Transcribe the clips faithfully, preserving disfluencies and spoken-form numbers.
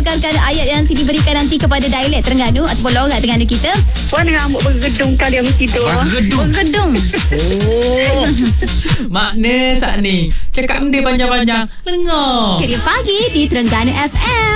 bekalkan ayat yang Siti berikan nanti kepada dialek Terengganu ataupun logat Terengganu kita? Puan rambut bergedung kali yang tidur. Bergedung. Bergedung. Oh. Makna saat ni cakap benda panjang-panjang dengar. Kerja pagi di Terengganu F M.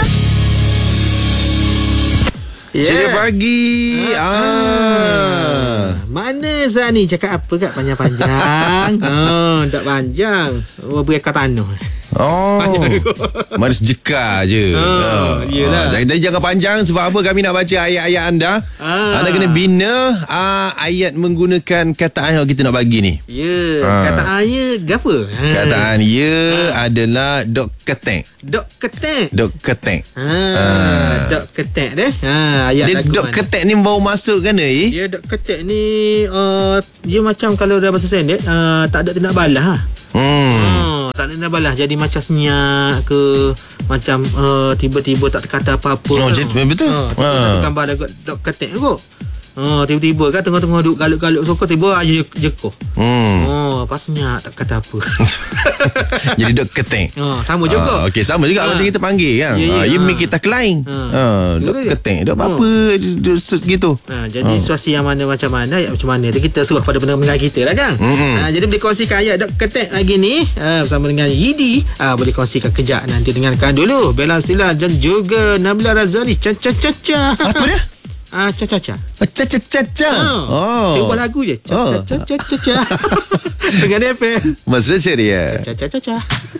Yeah. Cerita pagi. Ah. ah. Mana Zah ni cakap apa kat panjang-panjang? oh, tak panjang. Oh, beri kata tanah. Oh, mana sejekar je. Oh, oh. yelah. Oh, jadi jangan panjang. Sebab apa kami nak baca ayat-ayat anda. Ah. Anda kena bina ah, ayat menggunakan kataan yang kita nak bagi ni. Ya, yeah. Ah. Kataannya gafa? Ha. Kataan ya adalah dok ketek. Dok ketek. Dok ketek. Ha, Ah. dok ketek deh. Ha, ayat Dia lagu dok mana? ketek ni baru masuk kan eh? Dia dok ketek ni uh, dia macam kalau dalam bahasa Sendet uh, tak ada tindak balas ha. Hmm. Oh, tak ada tindak balas. Jadi macam senyap ke macam uh, tiba-tiba tak terkata apa-apa. Oh, jadi betul. Oh, Ha. satu gambar ada dok ketek kot. Oh, tiba-tiba kan tengah-tengah duduk galuk-galuk sokong tiba aja jeko. Hmm. Oh, pas senyap tak kata apa. Jadi dok ketek. Oh, sama juga. Ah, okey, sama juga Ah. macam kita panggil kan. Ya, ya, Ah, you ah. make kita kelain. Ah. Ah, dok Betul, ya? ketek. Dok Oh. apa dok set gitu. Ha, jadi oh. situasi yang mana macam mana ayat macam mana tu kita suruh pada pendengar kita lah kan. Mm-mm. Ha, jadi boleh kongsikan ayat dok ketek lagi ni ha, bersama dengan Yidi. Ha, boleh kongsikan kejap nanti dengarkan dulu Bella Sila dan juga Nabila Razali. Cha-cha-cha-cha. Apa dia? Ah, cha-cha-cha. Ca-ca-ca-ca. Oh. Saya ubah lagu je. Cha-cha-cha-cha-cha. Dengan F M. Mesra ceria. Cha-cha-cha-cha.